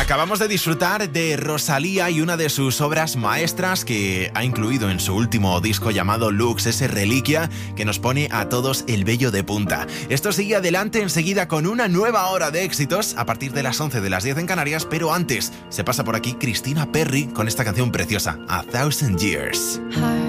Acabamos de disfrutar de Rosalía y una de sus obras maestras que ha incluido en su último disco llamado Lux, ese reliquia que nos pone a todos el vello de punta. Esto sigue adelante enseguida con una nueva hora de éxitos a partir de las 11 de las 10 en Canarias, pero antes se pasa por aquí Christina Perri con esta canción preciosa, A Thousand Years.